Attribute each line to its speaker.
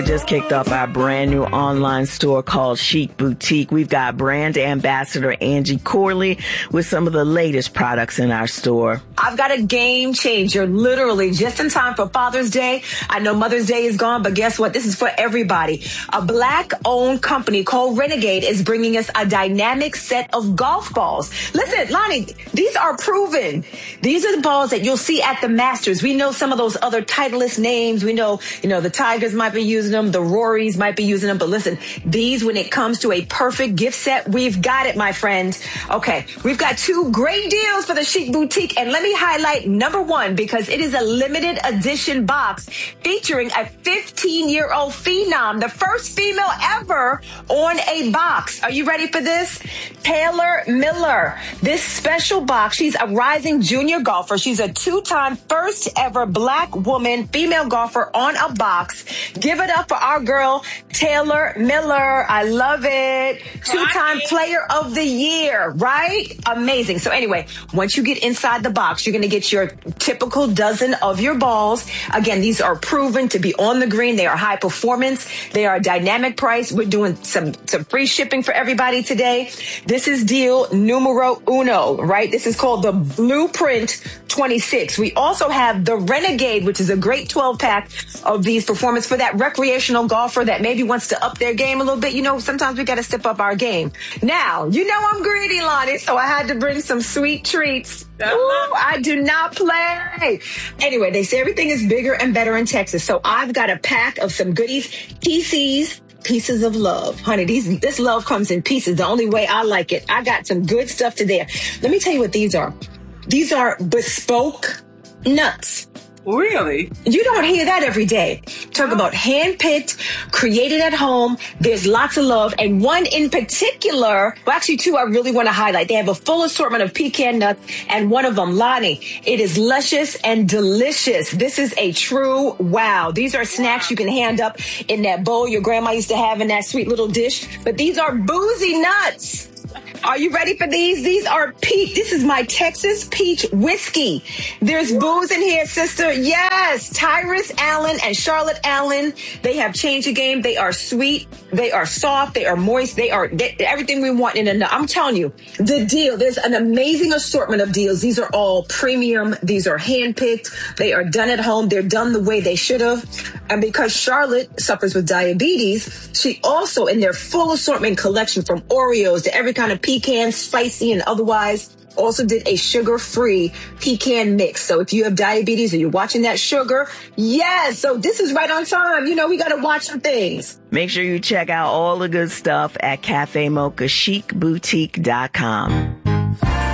Speaker 1: Just kicked off our brand new online store called Chic Boutique. We've got brand ambassador Angie Corley with some of the latest products in our store.
Speaker 2: I've got a game changer, literally just in time for Father's Day. I know Mother's Day is gone, but guess what? This is for everybody. A Black-owned company called Renegade is bringing us a dynamic set of golf balls. Listen, Lonnie, these are proven. These are the balls that you'll see at the Masters. We know some of those other Titleist names. We know, the Tigers might be using them, the Rorys might be using them, but listen, these, when it comes to a perfect gift set, we've got it, my friends. Okay, we've got two great deals for the Chic Boutique, and let me highlight number one because it is a limited edition box featuring a 15-year-old phenom, the first female ever on a box. Are you ready for this? Taylor Miller. This special box, she's a rising junior golfer. She's a two-time first ever Black woman female golfer on a box. Give it up for our girl, Taylor Miller. I love it. Two-time player of the year, right? Amazing. So anyway, once you get inside the box, you're going to get your typical dozen of your balls. Again, these are proven to be on the green. They are high performance. They are a dynamic price. We're doing some free shipping for everybody today. This is deal numero uno, right? This is called the Blueprint 26. We also have the Renegade, which is a great 12-pack of these performance for that recreational golfer that maybe wants to up their game a little bit. Sometimes we got to step up our game. Now, I'm greedy, Lonnie, so I had to bring some sweet treats. Ooh, I do not play. Anyway, they say everything is bigger and better in Texas, so I've got a pack of some goodies, PCs, pieces of love. Honey, this love comes in pieces. The only way I like it. I got some good stuff today. Let me tell you what these are. These are bespoke nuts.
Speaker 3: Really?
Speaker 2: You don't hear that every day. Talk about hand-picked, created at home. There's lots of love. And one in particular, well, actually two I really want to highlight. They have a full assortment of pecan nuts, and one of them, Lonnie, it is luscious and delicious. This is a true wow. These are snacks you can hand up in that bowl your grandma used to have in that sweet little dish. But these are boozy nuts. Are you ready for these? These are peach. This is my Texas peach whiskey. There's booze in here, sister. Yes. Tyrus Allen and Charlotte Allen. They have changed the game. They are sweet. They are soft. They are moist. They are everything we want in a nut. I'm telling you, the deal. There's an amazing assortment of deals. These are all premium. These are handpicked. They are done at home. They're done the way they should have. And because Charlotte suffers with diabetes, she also, in their full assortment collection from Oreos to every kind of pecan, spicy and otherwise, also did a sugar-free pecan mix. So if you have diabetes or you're watching that sugar, yes. So this is right on time. We got to watch some things.
Speaker 1: Make sure you check out all the good stuff at Cafe Mocha, chicboutique.com.